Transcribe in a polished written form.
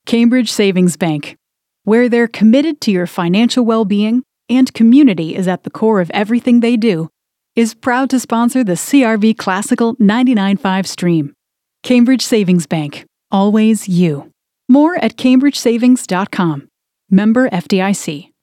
Cambridge Savings Bank, where they're committed to your financial well-being and community is at the core of everything they do, is proud to sponsor the CRV Classical 99.5 stream. Cambridge Savings Bank, always you. More at cambridgesavings.com. Member FDIC.